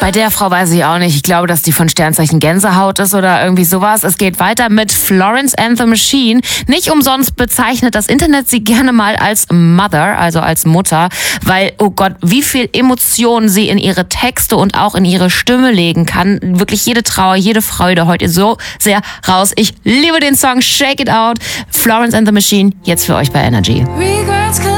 Bei der Frau weiß ich auch nicht. Ich glaube, dass die von Sternzeichen Gänsehaut ist oder irgendwie sowas. Es geht weiter mit Florence and the Machine. Nicht umsonst bezeichnet das Internet sie gerne mal als Mother, also als Mutter, weil, oh Gott, wie viel Emotionen sie in ihre Texte und auch in ihre Stimme legen kann. Wirklich jede Trauer, jede Freude heute so sehr raus. Ich liebe den Song Shake It Out. Florence and the Machine, jetzt für euch bei Energy.